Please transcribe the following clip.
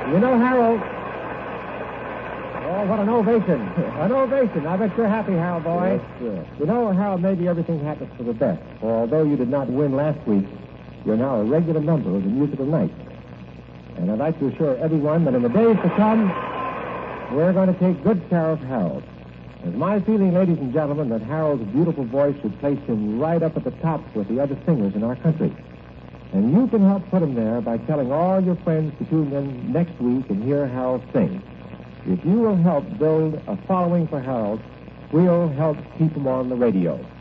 You know, Harold. Oh, what an ovation. An ovation. I bet you're happy, Harold, boy. Yes, sir. You know, Harold, maybe everything happens for the best. For although you did not win last week, you're now a regular member of the Musical Night. And I'd like to assure everyone that in the days to come, we're going to take good care of Harold. It's my feeling, ladies and gentlemen, that Harold's beautiful voice should place him right up at the top with the other singers in our country. And you can help put him there by telling all your friends to tune in next week and hear Harold sing. If you will help build a following for Harold, we'll help keep him on the radio.